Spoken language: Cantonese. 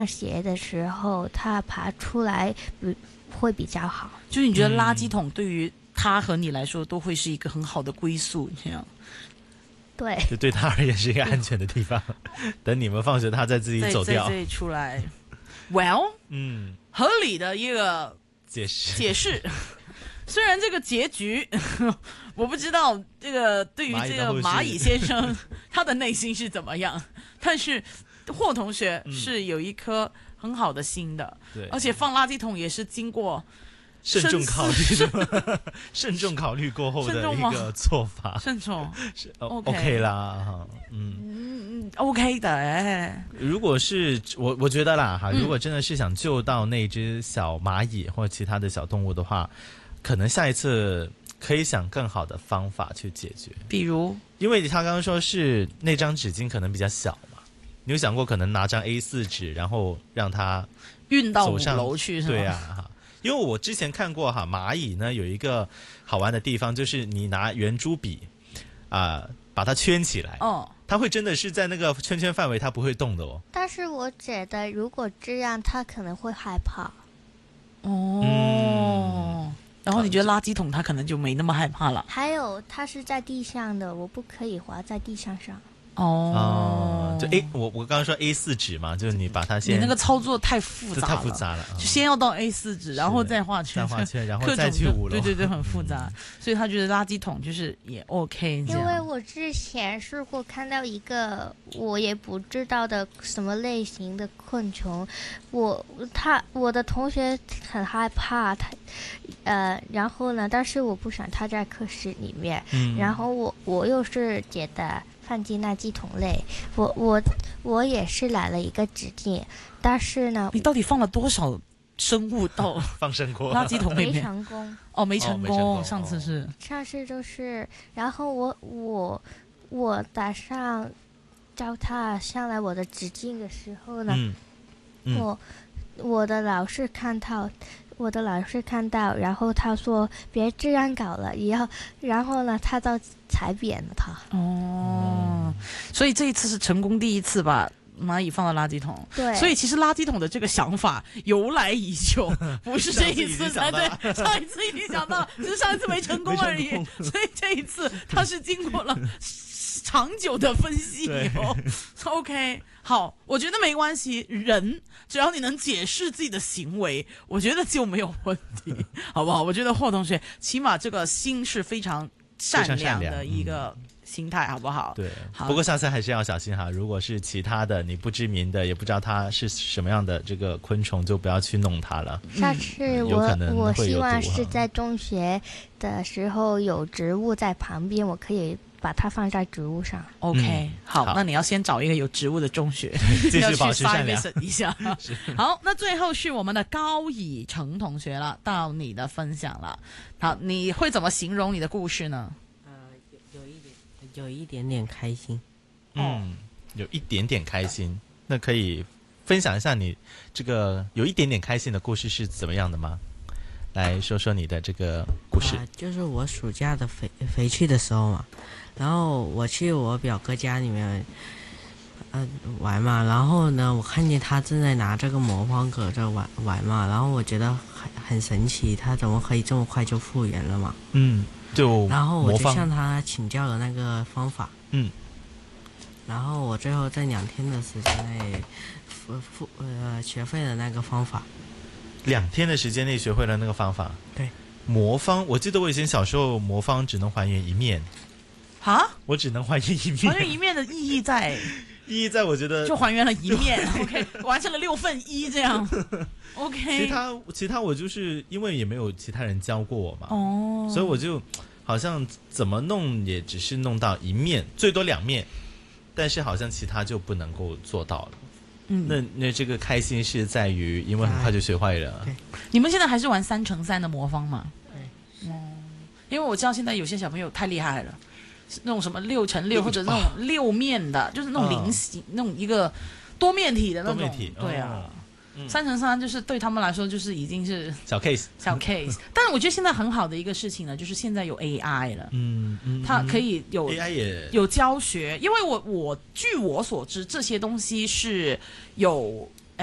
鞋的时候，它爬出来会比较好。 就是你觉得垃圾桶对于他和你来说都会是一个很好的归宿，这样。 对， 就对他而言是一个安全的地方。等你们放学，他再自己走掉。 在这里出来，Well， 合理的一个解释。虽然这个结局我不知道这个对于这个蚂蚁先生他的内心是怎么样，但是霍同学是有一颗很好的心的，而且放垃圾桶也是经过慎重考虑的，慎重考虑过后的一个做法。 慎重是 OK 啦， OK 的。 如果是我觉得啦哈，如果真的是想救到那只小蚂蚁或者其他的小动物的话，可能下一次可以想更好的方法去解决。比如，因为他刚刚说是那张纸巾可能比较小嘛，你有想过可能拿张 A4 纸，然后让它运到5楼去是吗？ 对啊，因为我之前看过哈，蚂蚁呢有一个好玩的地方，就是你拿圆珠笔把它圈起来，它会真的是在那个圈圈范围，它不会动的哦。 但是我觉得如果这样，它可能会害怕。 然后你觉得垃圾桶它可能就没那么害怕了。 还有它是在地上的，我不可以滑在地上。 就我刚刚说 A4 纸嘛，就是你把它你那个操作太复杂了，就先要到 A4 纸，然后再画圈， 然后再去5楼， 对，很复杂。所以他觉得垃圾桶就是也 OK。 因为我之前试过看到一个我也不知道的什么类型的昆虫，我的同学很害怕然后呢，但是我不想他在课室里面，然后我又是觉得放进垃圾桶类，我也是来了一个纸巾，但是呢， 你到底放了多少生物到放生过垃圾桶里面？ 没成功。 没成功。上次就是，然后我打上叫他上来我的纸巾的时候呢，我的老师看到，然后他说别这样搞了，然后呢，他就踩扁了他。 所以这一次是成功第一次把蚂蚁放到垃圾桶。 对， 所以其实垃圾桶的这个想法由来已久，不是这一次才对，上一次已经想到，只是上一次没成功而已。所以这一次他是经过了长久的分析以后，OK， 好，我觉得没关系，人只要你能解释自己的行为，我觉得就没有问题，好不好？我觉得霍同学起码这个心是非常善良的一个心态，好不好？ 对，不过下次还是要小心哈。如果是其他的你不知名的，也不知道它是什么样的这个昆虫，就不要去弄它了。 下次我希望是在中学的时候有植物在旁边，我可以把它放在植物上。 OK，好，那你要先找一个有植物的中学， 继续保持善良一下。好，那最后是我们的高以成同学了，到你的分享了。好，你会怎么形容你的故事呢？ 有一点点开心。 有一点点开心。那可以分享一下你这个有一点点开心的故事是怎么样的吗？来说说你的这个故事。 就是我暑假的回去的时候嘛，然后我去我表哥家里面玩嘛，然后呢我看见他正在拿这个魔方搁这玩嘛，然后我觉得很神奇，他怎么可以这么快就复原了嘛。然后我就向他请教了那个方法。然后我最后在2天的时间内学会了那个方法。 2天的时间内学会了那个方法。 对， 魔方，我记得我以前小时候魔方只能还原一面。我只能还原一面。 还原一面的意义在？ 意义在我觉得就还原了一面，OK， 完成了1/6这样，OK。 其他我就是因为也没有其他人教过我嘛，所以我就好像怎么弄也只是弄到一面，最多2面，但是好像其他就不能够做到了。那这个开心是在于，因为很快就学会了。 你们现在还是玩3×3的魔方吗？ 对。 因为我知道现在有些小朋友太厉害了。那种什么6×6或者那种6面的，就是那种菱形，那种一个多面体的那种。多面体，对啊。3×3就是对他们来说就是已经是小 case。 但是我觉得现在很好的一个事情呢，就是现在有 AI 了，它可以有 AI 也有教学，因为我据我所知，这些东西是有